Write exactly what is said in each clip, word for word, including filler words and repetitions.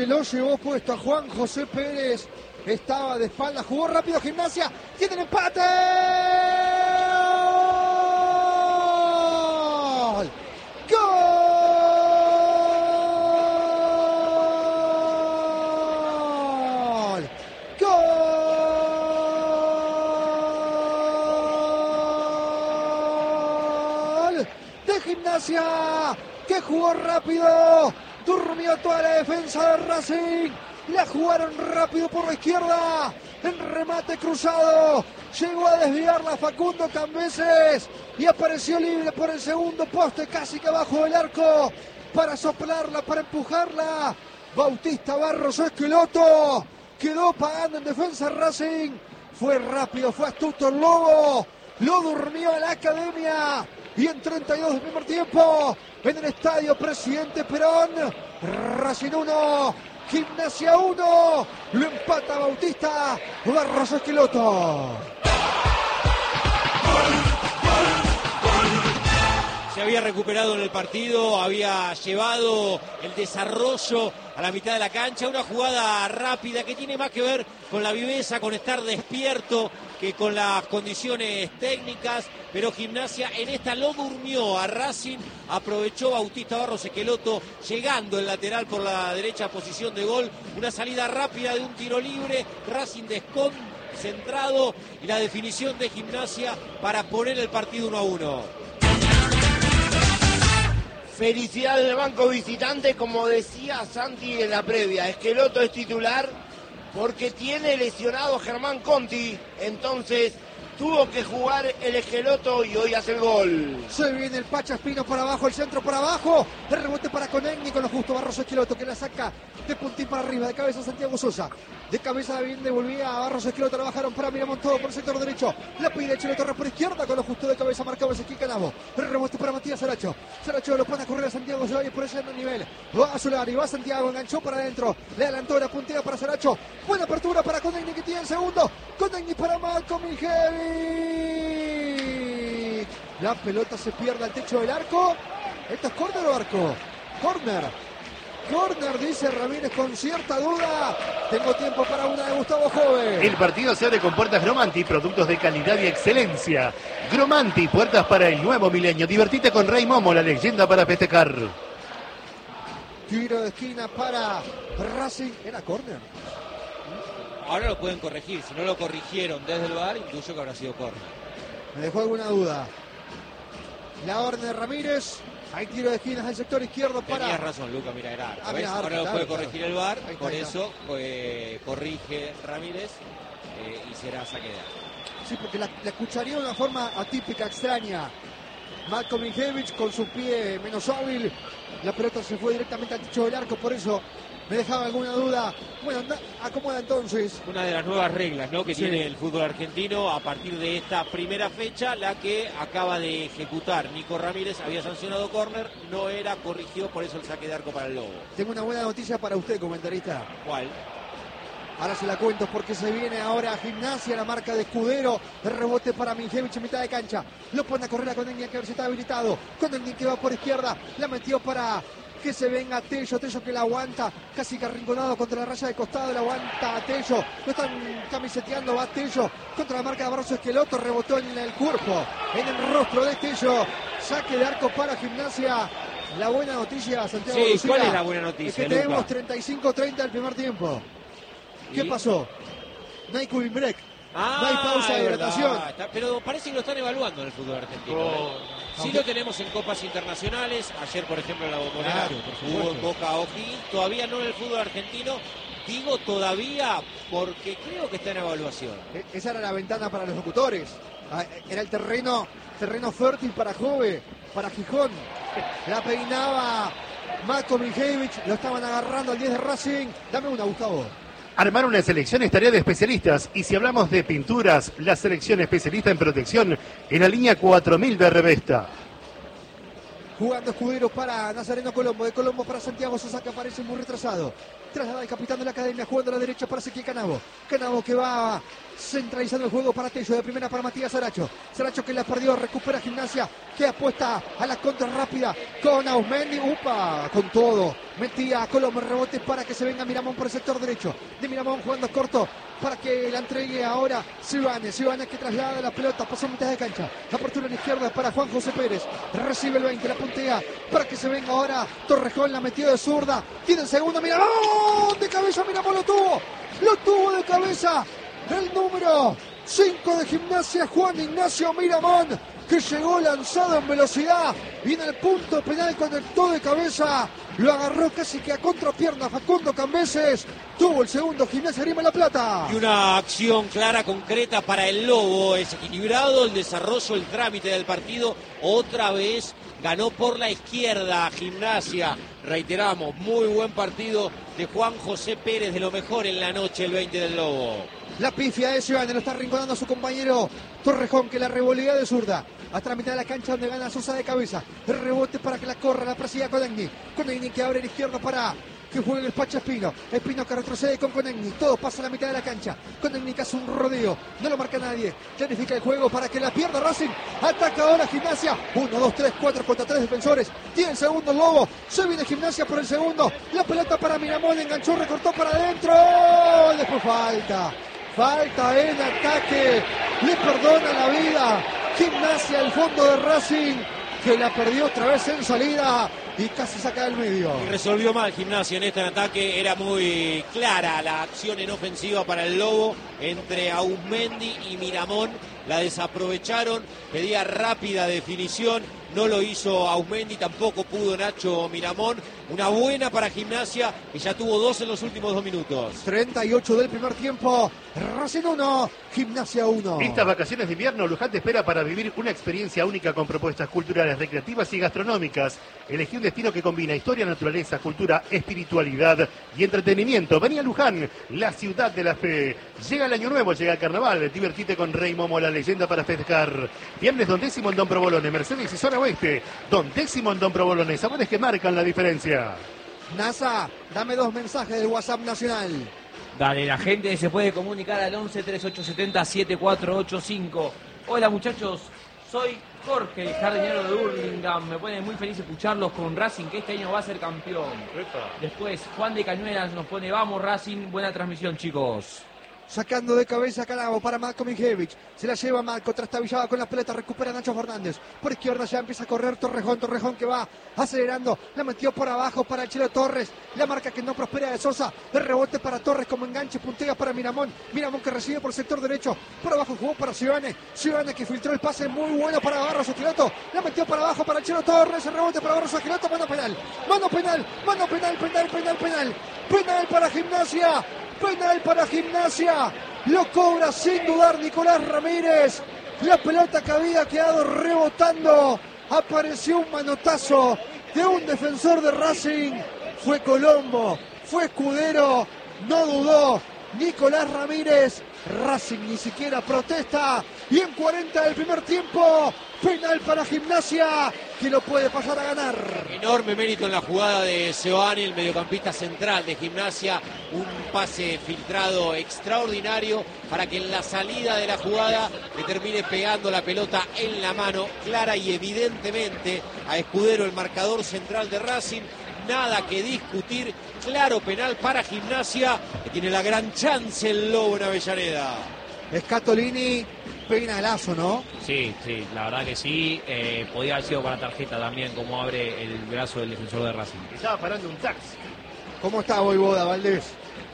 Lo llevó puesto a Juan José Pérez. Estaba de espalda, jugó rápido Gimnasia. ¡Tiene el empate! ¡Gol! ¡Gol! De Gimnasia, que jugó rápido. Durmió toda la defensa de Racing. La jugaron rápido por la izquierda. En remate cruzado. Llegó a desviarla Facundo Cambeses. Y apareció libre por el segundo poste, casi que abajo del arco. Para soplarla, para empujarla. Bautista Barros Esqueloto. Quedó pagando en defensa Racing. Fue rápido, fue astuto el Lobo. Lo durmió a la academia. Y en treinta y dos del primer tiempo, en el estadio Presidente Perón, Racing uno, Gimnasia uno, lo empata Bautista Barros Esqueloto. Se había recuperado en el partido, había llevado el desarrollo a la mitad de la cancha, una jugada rápida que tiene más que ver con la viveza, con estar despierto, que con las condiciones técnicas, pero Gimnasia en esta lo durmió a Racing, aprovechó Bautista Barros Esqueloto, llegando el lateral por la derecha, posición de gol, una salida rápida de un tiro libre, Racing desconcentrado y la definición de Gimnasia para poner el partido uno a uno. Felicidades del banco visitante, como decía Santi en la previa. Esqueloto es titular porque tiene lesionado a Germán Conti, entonces tuvo que jugar el Esqueloto y hoy hace el gol. Se viene el Pacha Espino por abajo, el centro por abajo, el rebote para Conegni con lo justo, Barros Esqueloto que la saca de puntín para arriba, de cabeza Santiago Sosa, de cabeza bien devolvía a Barros Esqueloto, la bajaron para Miramontodo por el sector derecho, la pide Chelo Torres por izquierda con lo justo, de cabeza marcaba Ezequiel Canavo, el rebote para Matías Saracho, Saracho lo pone a correr a Santiago Solari por ese nivel, va a Solari, va a Santiago, enganchó para adentro, le adelantó la puntera para Saracho, buena apertura para Conegni que tiene el segundo, Conegni para Malcolm Ingevi. La pelota se pierde al techo del arco. ¿Esto es córner o arco? Córner. Córner, dice Ramírez con cierta duda. Tengo tiempo para una de Gustavo Jove. El partido se abre con puertas Gromanti, productos de calidad y excelencia. Gromanti, puertas para el nuevo milenio. Divertite con Rey Momo, la leyenda para festejar. Tiro de esquina para Racing. ¿Era córner? Ahora lo pueden corregir. Si no lo corrigieron desde el V A R, intuyo que habrá sido córner. Me dejó alguna duda. La orden de Ramírez. Hay tiro de esquinas del sector izquierdo para... Tenías razón, Luca, mira, era arco. Ah, mira, Ahora claro, lo puede claro. corregir el V A R, Ahí está, por ahí está. eso eh, corrige Ramírez eh, y será saque de arco. Sí, porque la, la escucharía de una forma atípica, extraña. Malcolm Ingevi con su pie menos hábil. La pelota se fue directamente al techo del arco, por eso me dejaba alguna duda. Bueno, anda, acomoda entonces. Una de las nuevas reglas, ¿no?, que Sí. tiene el fútbol argentino a partir de esta primera fecha, la que acaba de ejecutar Nico Ramírez. Había sancionado córner, no era, corrigió, por eso el saque de arco para el Lobo. Tengo una buena noticia para usted, comentarista. ¿Cuál? Ahora se la cuento porque se viene ahora a Gimnasia, la marca de Escudero. El rebote para Minjevich en mitad de cancha. Lo pone a correr a Conegni, que a ver si está habilitado. Conegni que va por izquierda. La metió para que se venga Tello. Tello que la aguanta. Casi que arrinconado contra la raya de costado. La aguanta a Tello. Lo están camiseteando. Va Tello contra la marca de Barros Esqueloto. Rebotó en el cuerpo, en el rostro de Tello. Saque de arco para Gimnasia. La buena noticia, Santiago Sí, Lucía, ¿cuál es la buena noticia, es que Luca? tenemos treinta y cinco treinta del primer tiempo. ¿Qué ¿Y? pasó? No hay cooling break. Ah, No hay pausa de es hidratación. verdad. Está- pero parece que lo están evaluando en el fútbol argentino. ¿eh? Sí Aunque- lo tenemos en copas internacionales. Ayer, por ejemplo, en la Bombonera Claro, por hubo supuesto. en Boca O'Higgins. Todavía no en el fútbol argentino. Digo todavía porque creo que está en evaluación. E- Esa era la ventana para los locutores. Ah, Era el terreno, terreno fértil para Jove, para Gijón. La peinaba Malcolm Ingevi. Lo estaban agarrando al diez de Racing. Dame una, Gustavo. Armar una selección es tarea de especialistas, y si hablamos de pinturas, la selección especialista en protección en la línea cuatro mil de Revesta. Jugando Escudero para Nazareno Colombo. De Colombo para Santiago Sosa, que aparece muy retrasado. Traslada el capitán de la academia, jugando a la derecha para Ezequiel Canavo. Canavo que va centralizando el juego para Tello, de primera para Matías Saracho. Saracho que la perdió, recupera Gimnasia, que apuesta a la contra rápida con Ausmendi. Upa, con todo. Metía a Colombo, rebote para que se venga Miramón por el sector derecho. De Miramón jugando corto para que la entregue ahora Sibane. Sibane que traslada la pelota, pasó mitad de cancha. Apertura en izquierda para Juan José Pérez. Recibe el veinte, la puntea para que se venga ahora Torrejón, la metió de zurda. Tiene el segundo, Miramón de cabeza, Miramón lo tuvo. Lo tuvo de cabeza. El número cinco de Gimnasia, Juan Ignacio Miramón, que llegó lanzado en velocidad y en el punto penal conectó de cabeza. Lo agarró casi que a contrapierna Facundo Cambeses. Tuvo el segundo Gimnasia Grima La Plata. Y una acción clara, concreta para el Lobo. Es equilibrado el desarrollo, el trámite del partido. Otra vez ganó por la izquierda Gimnasia. Reiteramos, muy buen partido de Juan José Pérez, de lo mejor en la noche, el veinte del Lobo. La pifia de Sibane, lo está rinconando a su compañero Torrejón, que la revolea de zurda hasta la mitad de la cancha, donde gana Sosa de cabeza. El rebote para que la corra, la persiga Conegni. Conegni que abre el izquierdo para que juegue el Pacha Espino. Espino que retrocede con Conegni. Todo pasa a la mitad de la cancha. Conegni que hace un rodeo. No lo marca nadie. Clarifica el juego para que la pierda Racing. Ataca ahora Gimnasia. Uno, dos, tres, cuatro contra tres defensores. Tiene el segundo el Lobo. Se viene Gimnasia por el segundo. La pelota para Miramón. Enganchó, recortó para adentro. Después falta. Falta en ataque. Le perdona la vida Gimnasia, el fondo de Racing, que la perdió otra vez en salida y casi saca del medio. Y resolvió mal Gimnasia en este ataque. Era muy clara la acción en ofensiva para el Lobo entre Ausmendi y Miramón. La desaprovecharon, pedía rápida definición. No lo hizo Ausmendi, tampoco pudo Nacho Miramón. Una buena para Gimnasia, que ya tuvo dos en los últimos dos minutos. treinta y ocho del primer tiempo. Racing uno, Gimnasia uno. Estas vacaciones de invierno, Luján te espera para vivir una experiencia única con propuestas culturales, recreativas y gastronómicas. Elegí un destino que combina historia, naturaleza, cultura, espiritualidad y entretenimiento. Vení a Luján, la ciudad de la fe. Llega el año nuevo, llega el carnaval. Divertite con Rey Momo, la leyenda para festejar. Viernes Don Décimo en Don Provolone, Mercedes y zona oeste. Don Décimo en Don Provolone, sabores que marcan la diferencia. NASA, dame dos mensajes del WhatsApp nacional. Dale, la gente se puede comunicar al once, treinta y ocho setenta, setenta y cuatro ochenta y cinco. Hola muchachos, soy Jorge, el jardinero de Hurlingham. Me pone muy feliz escucharlos con Racing, que este año va a ser campeón. Después, Juan de Cañuelas nos pone, vamos Racing, buena transmisión chicos. Sacando de cabeza Canavo para Marco Mijevich. Se la lleva Marco, trastabillaba con la pelota, recupera Nacho Fernández. Por izquierda ya empieza a correr Torrejón. Torrejón que va acelerando. La metió por abajo para el Chelo Torres. La marca que no prospera de Sosa. El rebote para Torres como enganche. Puntea para Miramón. Miramón que recibe por el sector derecho. Por abajo jugó para Sibane. Sibane que filtró el pase muy bueno para Barros Esqueloto. La metió para abajo para el Chelo Torres. El rebote para Barros Esqueloto. Mano penal. Mano penal. Mano penal. Penal, penal, penal. Penal para Gimnasia. Penal para Gimnasia. Lo cobra sin dudar Nicolás Ramírez. La pelota que había quedado rebotando. Apareció un manotazo de un defensor de Racing. Fue Colombo. Fue Escudero. No dudó Nicolás Ramírez. Racing ni siquiera protesta. Y en cuarenta del primer tiempo, penal para Gimnasia, que lo puede pasar a ganar. Enorme mérito en la jugada de Seoane, el mediocampista central de Gimnasia. Un pase filtrado extraordinario para que en la salida de la jugada le termine pegando la pelota en la mano, clara y evidentemente a Escudero, el marcador central de Racing. Nada que discutir, claro penal para Gimnasia, que tiene la gran chance el Lobo en Avellaneda. Scatolini, penalazo, ¿no? Sí, sí, la verdad que sí. Eh, podía haber sido para tarjeta también, como abre el brazo del defensor de Racing. Estaba parando un taxi. ¿Cómo está Voivoda, Valdés?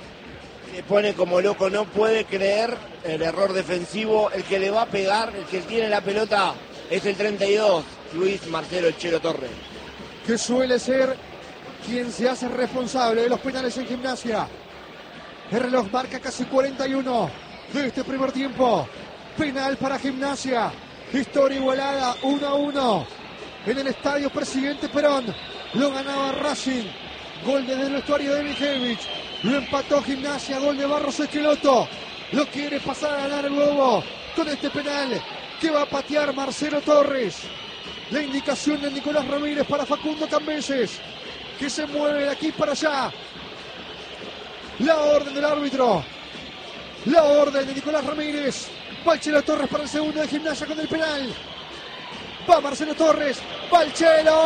Se pone como loco, no puede creer el error defensivo. El que le va a pegar, el que tiene la pelota, es el treinta y dos, Luis Marcelo El Chelo Torres. Que suele ser quien se hace responsable de los penales en Gimnasia. El reloj marca casi cuarenta y uno de este primer tiempo. Penal para Gimnasia. Historia igualada, uno a uno. En el estadio Presidente Perón. Lo ganaba Racing. Gol desde el vestuario de Mijevich. Lo empató Gimnasia. Gol de Barros Esqueloto. Lo quiere pasar a ganar el Lobo con este penal que va a patear Marcelo Torres. La indicación de Nicolás Ramírez para Facundo Cambeses, que se mueve de aquí para allá. La orden del árbitro. La orden de Nicolás Ramírez. Va el Chelo Torres para el segundo de Gimnasia con el penal. Va Marcelo Torres. Va el Chelo.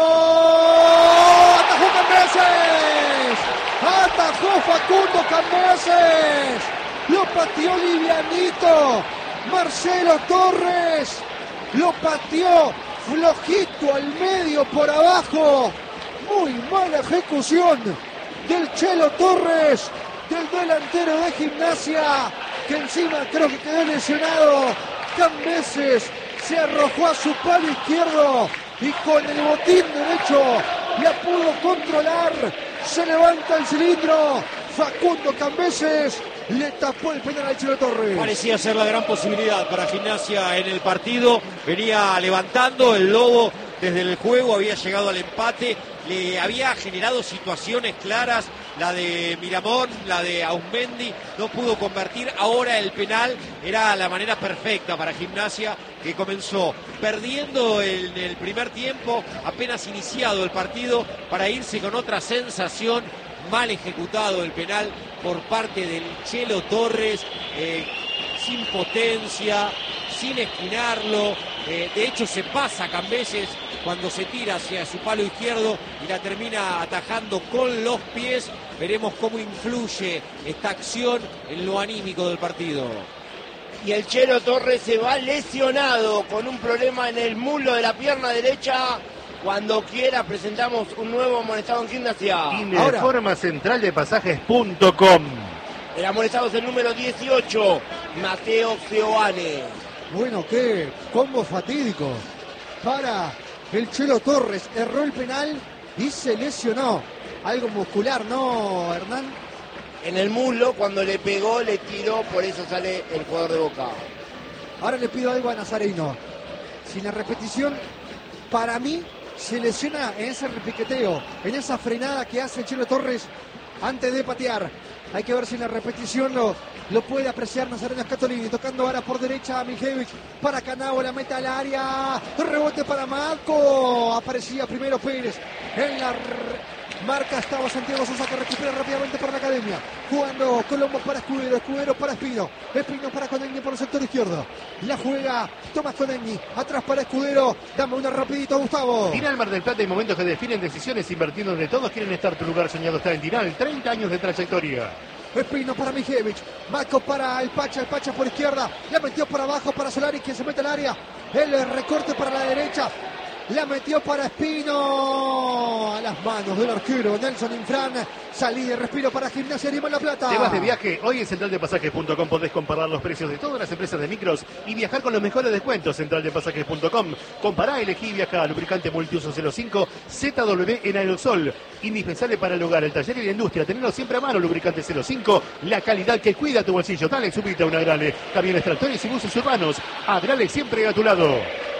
Atajó Cambeses. Atajó Facundo Cambeses. Lo pateó livianito. Marcelo Torres. Lo pateó flojito al medio por abajo. Muy mala ejecución del Chelo Torres, del delantero de Gimnasia, que encima creo que quedó lesionado. Cambeses se arrojó a su palo izquierdo y con el botín derecho la pudo controlar. Se levanta el cilindro. Facundo Cambeses le tapó el penal al Chelo Torres. Parecía ser la gran posibilidad para Gimnasia en el partido. Venía levantando el Lobo desde el juego, había llegado al empate, le había generado situaciones claras, la de Miramón, la de Auzmendi, no pudo convertir. Ahora el penal era la manera perfecta para Gimnasia, que comenzó perdiendo en el primer tiempo, apenas iniciado el partido, para irse con otra sensación. Mal ejecutado el penal por parte del Chelo Torres, eh, sin potencia, sin esquinarlo. Eh, de hecho se pasa Cambeses cuando se tira hacia su palo izquierdo y la termina atajando con los pies. Veremos cómo influye esta acción en lo anímico del partido. Y el Chelo Torres se va lesionado con un problema en el muslo de la pierna derecha. Cuando quiera presentamos un nuevo amonestado en Gimnasia. Informa central de pasajes punto com. El amonestado es el número dieciocho, Mateo Seoane. Bueno, qué combo fatídico para el Chelo Torres. Erró el penal y se lesionó. Algo muscular, ¿no, Hernán? En el muslo, cuando le pegó, le tiró, por eso sale el jugador de Boca. Ahora le pido algo a Nazareno. Si la repetición, para mí, se lesiona en ese repiqueteo, en esa frenada que hace el Chelo Torres antes de patear. Hay que ver si en la repetición lo, lo puede apreciar Nazareno Scatolini. Tocando ahora por derecha a Mijevich. Para Canavo, la meta al área. Rebote para Marco. Aparecía primero Pérez. En la marca estaba Santiago Sosa, que recupera rápidamente para la Academia. Jugando Colombo para Escudero. Escudero para Espino. Espino para Conegni por el sector izquierdo. La juega Tomás Conegni. Atrás para Escudero. Dame una rapidito, Gustavo. Dinal Mar del Plata, hay momentos que definen decisiones invirtiendo donde todos quieren estar. Tu lugar soñado está en Dinal. treinta años de trayectoria. Espino para Mijevich. Marco para el Pacha. El Pacha por izquierda. La metió para abajo para Solari, que se mete al área. El recorte para la derecha. La metió para Espino. A las manos del arquero Nelson Infran. Salí de respiro para Gimnasia Lima La Plata. Te vas de viaje. Hoy en central de pasajes punto com podés comparar los precios de todas las empresas de micros y viajar con los mejores descuentos. central de pasajes punto com. Compará, elegí y viaja. Lubricante multiuso cero cinco Z W en aerosol. Indispensable para el hogar, el taller y la industria. Tenerlo siempre a mano. Lubricante cero cinco. La calidad que cuida tu bolsillo. Dale, subite a una Agrale. Camiones, tractores y buses urbanos. Agrale siempre a tu lado.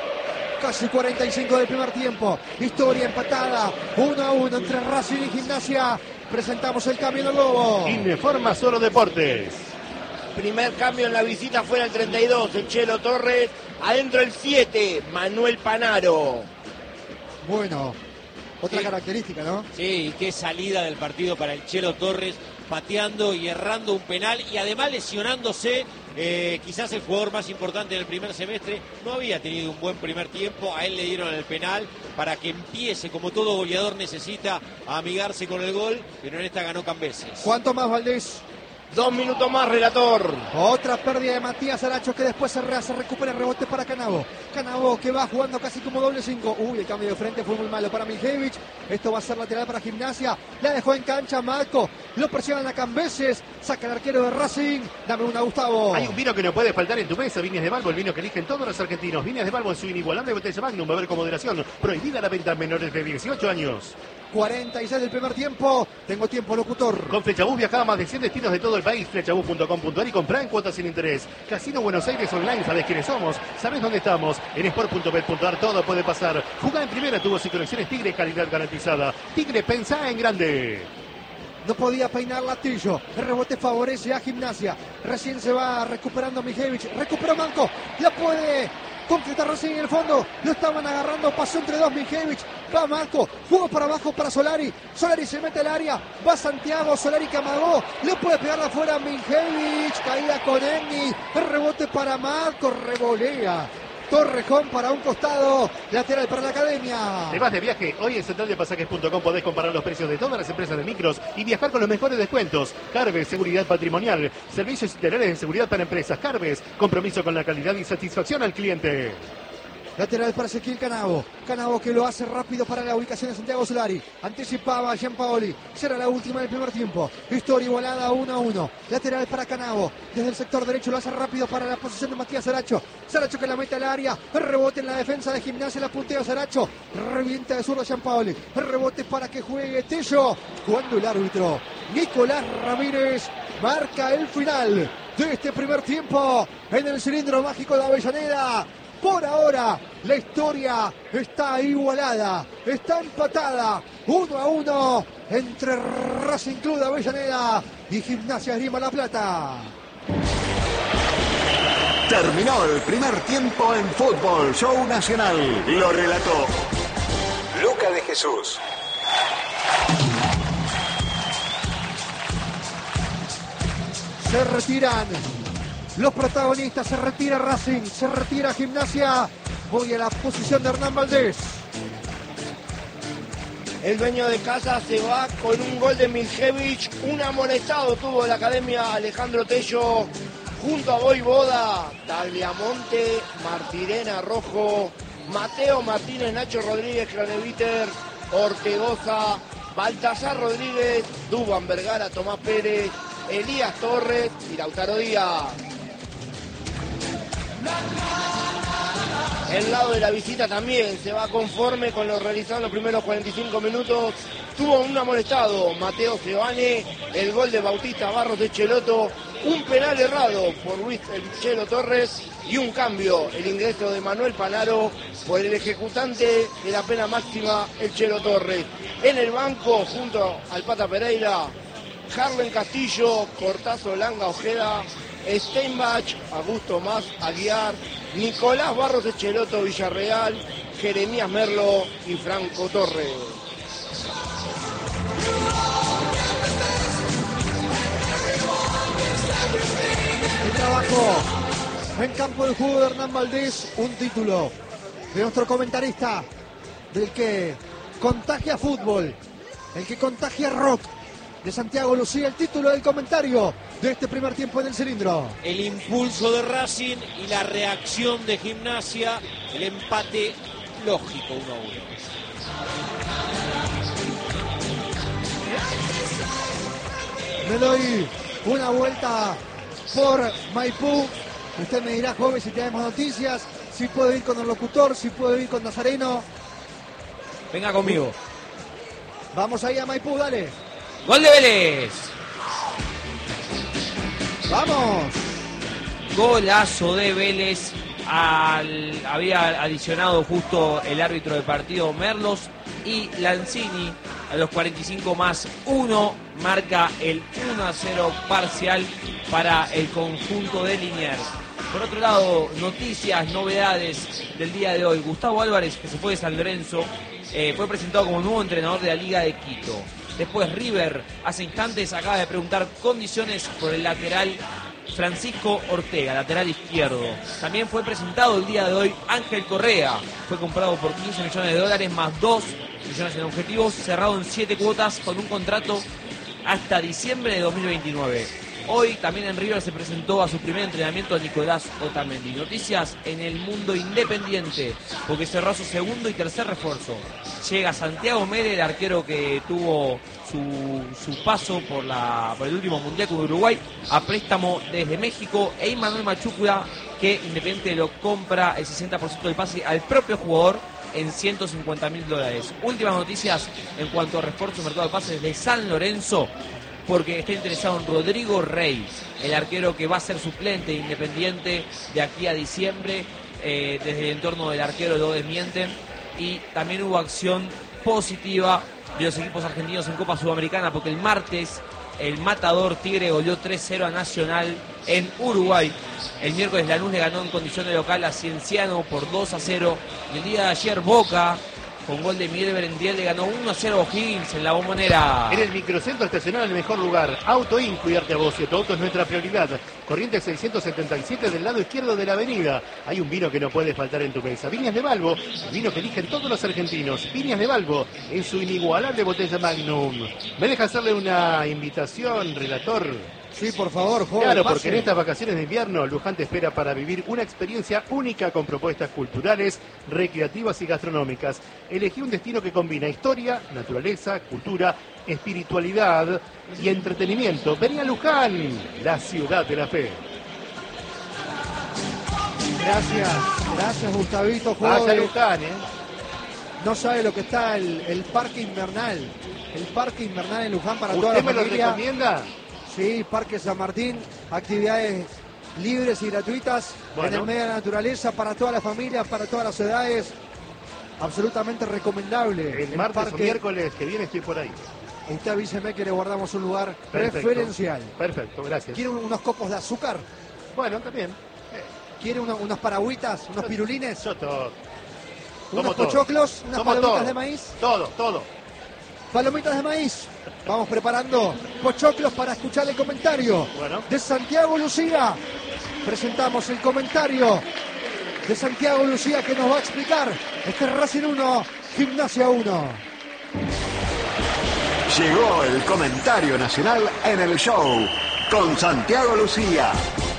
Casi cuarenta y cinco del primer tiempo. Historia empatada. uno a uno entre Racing y Gimnasia. Presentamos el cambio del Lobo. Informa Solo Deportes. Primer cambio en la visita fuera el treinta y dos, el Chelo Torres. Adentro el siete, Manuel Panaro. Bueno, otra Sí. característica, ¿no? Sí, y qué salida del partido para el Chelo Torres, pateando y errando un penal y además lesionándose. Eh, quizás el jugador más importante del primer semestre. No había tenido un buen primer tiempo. A él le dieron el penal para que empiece, como todo goleador necesita, a amigarse con el gol, pero en esta ganó Cambeses. ¿Cuánto más, Valdés? Dos minutos más, relator. Otra pérdida de Matías Aracho, que después se, re, se recupera el rebote para Canavo. Canavo que va jugando casi como doble cinco. Uy, el cambio de frente fue muy malo para Mijevich. Esto va a ser lateral para Gimnasia. La dejó en cancha Marco. Lo presionan a Cambeses. Saca el arquero de Racing. Dame una, Gustavo. Hay un vino que no puede faltar en tu mesa. Viñas de Balbo, el vino que eligen todos los argentinos. Viñas de Balbo en su inigualable botella Magnum. Beber con moderación. Prohibida la venta a menores de dieciocho años. cuarenta y seis del primer tiempo. Tengo tiempo, locutor. Con Flechabús viajaba a más de cien destinos de todo el país. Flechabús punto com punto ar y comprá en cuotas sin interés. Casino Buenos Aires Online, sabés quiénes somos, sabés dónde estamos. En sport punto bet punto ar todo puede pasar. Jugá en primera, tubos y conexiones Tigre, calidad garantizada. Tigre, pensá en grande. No podía peinar Latillo. El rebote favorece a Gimnasia. Recién se va recuperando Mijevich. Recupera Manco. La puede concreta Racing en el fondo, lo estaban agarrando, pasó entre dos Miljevich, va Marco, jugó para abajo para Solari, Solari se mete al área, va Santiago, Solari que amagó, le puede pegar de afuera Miljevich, caída con Enni, el rebote para Marco, revolea Torrejón para un costado, lateral para la Academia. Te vas de viaje, hoy en central de pasajes punto com podés comparar los precios de todas las empresas de micros y viajar con los mejores descuentos. Carves, seguridad patrimonial, servicios integrales de seguridad para empresas. Carves, compromiso con la calidad y satisfacción al cliente. Lateral para Ezequiel Canavo. Canavo que lo hace rápido para la ubicación de Santiago Solari. Anticipaba a Gianpaoli. Será la última del primer tiempo. Historia igualada uno a uno. Lateral para Canavo. Desde el sector derecho lo hace rápido para la posición de Matías Saracho. Saracho que la mete al área. El rebote en la defensa de Gimnasia. La puntea Saracho. Revienta de zurdo Gianpaoli. El rebote para que juegue Tello. Jugando el árbitro Nicolás Ramírez. Marca el final de este primer tiempo en el cilindro mágico de Avellaneda. Por ahora, la historia está igualada, está empatada, uno a uno, entre Racing Club de Avellaneda y Gimnasia Esgrima La Plata. Terminó el primer tiempo en Fútbol Show Nacional. Lo relató Luca de Jesús. Se retiran los protagonistas, se retira Racing, se retira Gimnasia. Voy a la posición de Hernán Valdés. El dueño de casa se va con un gol de Miljevich. Un amonestado tuvo la Academia Alejandro Tello junto a Voivoda, Tagliamonte, Martirena Rojo, Mateo Martínez, Nacho Rodríguez, Craneviter, Ortegoza, Baltasar Rodríguez, Dubán Vergara, Tomás Pérez, Elías Torres y Lautaro Díaz. El lado de la visita también se va conforme con lo realizado en los primeros cuarenta y cinco minutos. Tuvo un amonestado Mateo Sebane, el gol de Bautista Barros de Cheloto, un penal errado por Luis El Chelo Torres y un cambio, el ingreso de Manuel Panaro por el ejecutante de la pena máxima, El Chelo Torres. En el banco, junto al Pata Pereira, Harlen Castillo, Cortazo Langa Ojeda, Steinbach, Augusto Más Aguiar, Nicolás Barros Echeloto Villarreal, Jeremías Merlo y Franco Torres. El trabajo en campo de juego de Hernán Valdés, un título de nuestro comentarista, del que contagia fútbol, el que contagia rock, de Santiago Lucía, el título del comentario de este primer tiempo en el cilindro. El impulso de Racing y la reacción de Gimnasia, el empate lógico uno a uno. Me doy una vuelta por Maipú. Usted me dirá, joven, si tenemos noticias, si puedo ir con el locutor, si puedo ir con Nazareno. Venga conmigo. Vamos ahí a Maipú, dale. ¡Gol de Vélez! ¡Vamos! Golazo de Vélez. Al, había adicionado justo el árbitro del partido Merlos y Lanzini a los cuarenta y cinco más uno marca el uno a cero parcial para el conjunto de Liniers. Por otro lado, noticias, novedades del día de hoy. Gustavo Álvarez, que se fue de San Lorenzo, eh, fue presentado como nuevo entrenador de la Liga de Quito. Después River, hace instantes, acaba de preguntar condiciones por el lateral Francisco Ortega, lateral izquierdo. También fue presentado el día de hoy Ángel Correa. Fue comprado por quince millones de dólares más dos millones en objetivos, cerrado en siete cuotas con un contrato hasta diciembre de dos mil veintinueve. Hoy también en River se presentó a su primer entrenamiento Nicolás Otamendi. Noticias en el mundo independiente, porque cerró su segundo y tercer refuerzo. Llega Santiago Mele, el arquero que tuvo su, su paso por, la, por el último Mundial con Uruguay, a préstamo desde México, e Immanuel Machucura, que Independiente lo compra el sesenta por ciento del pase al propio jugador en ciento cincuenta mil dólares. Últimas noticias en cuanto a refuerzo mercado de pases de San Lorenzo, porque está interesado en Rodrigo Rey, el arquero que va a ser suplente Independiente de aquí a diciembre. Eh, desde el entorno del arquero lo desmienten. Y también hubo acción positiva de los equipos argentinos en Copa Sudamericana, porque el martes el matador Tigre goleó tres cero a Nacional en Uruguay. El miércoles Lanús le ganó en condición de local a Cienciano por dos a cero. Y el día de ayer Boca, con gol de Miguel Berendiel, le ganó uno a cero a O'Higgins en la Bombonera. En el microcentro estacional, el mejor lugar. Auto In, cuidarte a vos y tu auto es nuestra prioridad. Corrientes seiscientos setenta y siete del lado izquierdo de la avenida. Hay un vino que no puede faltar en tu mesa. Viñas de Balbo, el vino que eligen todos los argentinos. Viñas de Balbo, en su inigualable botella Magnum. ¿Me deja hacerle una invitación, relator? Sí, por favor, joven. Claro, porque pase. en estas vacaciones de invierno, Luján te espera para vivir una experiencia única con propuestas culturales, recreativas y gastronómicas. Elegí un destino que combina historia, naturaleza, cultura, espiritualidad y entretenimiento. Vení a Luján, la ciudad de la fe. Gracias, gracias Gustavito, Vaya joven. Luján, ¿eh? No sabe lo que está el, el parque invernal. El parque invernal en Luján para toda ¿Usted la me lo familia. recomienda? Sí, Parque San Martín, actividades libres y gratuitas Bueno. en el medio de la naturaleza para todas las familias, para todas las edades. Absolutamente recomendable. El martes parque, o miércoles que viene estoy por ahí. Usted avíseme que le guardamos un lugar Perfecto. preferencial. Perfecto, gracias. ¿Quiere un- unos copos de azúcar? Bueno, también. ¿Quiere uno- unos paragüitas? ¿Unos pirulines? Yo todo. ¿Unos Tomo todo. pochoclos? ¿Unas Tomo palomitas todo. de maíz? Todo, todo. Palomitas de maíz. Vamos preparando pochoclos para escuchar el comentario Bueno. de Santiago Lucía. Presentamos el comentario de Santiago Lucía que nos va a explicar este Racing uno, Gimnasia uno. Llegó el comentario nacional en el show con Santiago Lucía.